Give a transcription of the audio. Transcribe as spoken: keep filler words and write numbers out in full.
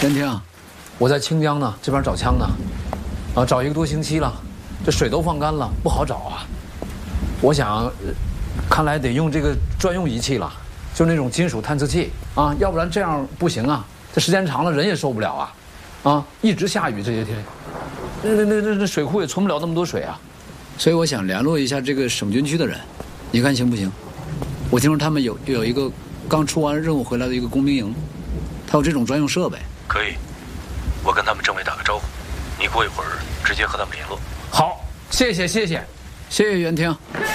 袁婷，我在清江呢，这边找枪呢，啊，找一个多星期了，这水都放干了，不好找啊。我想，看来得用这个专用仪器了，就那种金属探测器啊，要不然这样不行啊。这时间长了，人也受不了啊，啊，一直下雨这些天，那那那那那水库也存不了那么多水啊。所以我想联络一下这个省军区的人，你看行不行？我听说他们有有一个刚出完任务回来的一个工兵营，他有这种专用设备。 可以，我跟他们政委打个招呼，你过一会儿直接和他们联络。 好，谢谢谢谢，谢谢袁婷。